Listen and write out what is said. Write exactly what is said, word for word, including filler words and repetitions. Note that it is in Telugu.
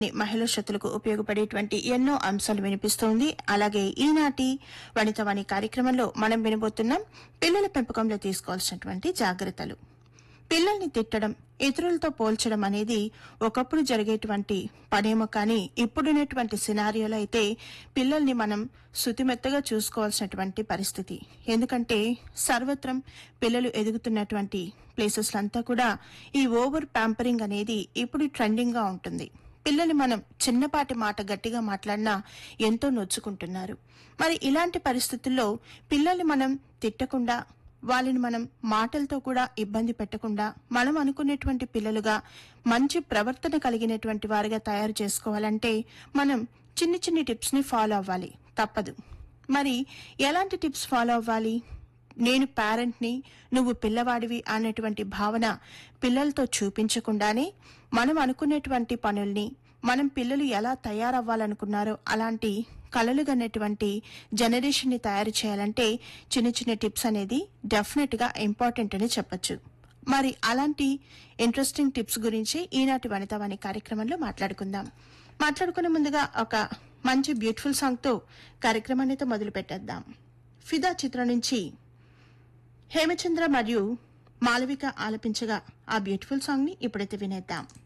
మహిళా శ్రోతలకు ఉపయోగపడేటువంటి ఎన్నో అంశాలు వినిపిస్తోంది. అలాగే ఈనాటి వనితవాణి కార్యక్రమంలో మనం వినబోతున్నాం పిల్లల పెంపకంలో తీసుకోవాల్సినటువంటి జాగ్రత్తలు. పిల్లల్ని తిట్టడం, ఇతరులతో పోల్చడం అనేది ఒకప్పుడు జరిగేటువంటి పనేమో కానీ ఇప్పుడున్నటువంటి సినారియోలో అయితే పిల్లల్ని మనం శుతిమెత్తగా చూసుకోవాల్సినటువంటి పరిస్థితి. ఎందుకంటే సర్వత్రం పిల్లలు ఎదుగుతున్నటువంటి ప్లేసెస్లంతా కూడా ఈ ఓవర్ ప్యాంపరింగ్ అనేది ఇప్పుడు ట్రెండింగ్ గా ఉంటుంది. పిల్లలు మనం చిన్నపాటి మాట గట్టిగా మాట్లాడినా ఎంతో నొచ్చుకుంటున్నారు. మరి ఇలాంటి పరిస్థితుల్లో పిల్లల్ని మనం తిట్టకుండా, వాళ్ళని మనం మాటలతో కూడా ఇబ్బంది పెట్టకుండా, మనం అనుకునేటువంటి పిల్లలుగా మంచి ప్రవర్తన కలిగినటువంటి వారిగా తయారు చేసుకోవాలంటే మనం చిన్ని చిన్ని టిప్స్ ని ఫాలో అవ్వాలి, తప్పదు. మరి ఎలాంటి టిప్స్ ఫాలో అవ్వాలి? నేను పేరెంట్ ని, నువ్వు పిల్లవాడివి అనేటువంటి భావన పిల్లలతో చూపించకుండానే మనం అనుకునేటువంటి పనుల్ని, మనం పిల్లలు ఎలా తయారవ్వాలనుకున్నారో అలాంటి కలలుగన్నటువంటి జనరేషన్ ని తయారు చేయాలంటే చిన్న చిన్న టిప్స్ అనేది డెఫినెట్ గా ఇంపార్టెంట్ అని చెప్పొచ్చు. మరి అలాంటి ఇంట్రెస్టింగ్ టిప్స్ గురించి ఈనాటి వనితావాణి కార్యక్రమంలో మాట్లాడుకుందాం. మాట్లాడుకునే ముందుగా ఒక మంచి బ్యూటిఫుల్ సాంగ్ తో కార్యక్రమాన్ని మొదలు పెట్టేద్దాం. ఫిదా చిత్రం నుంచి హేమచంద్ర మరియు మాలవిక ఆలపించగా ఆ బ్యూటిఫుల్ సాంగ్ ని ఇప్పుడైతే వినేద్దాం.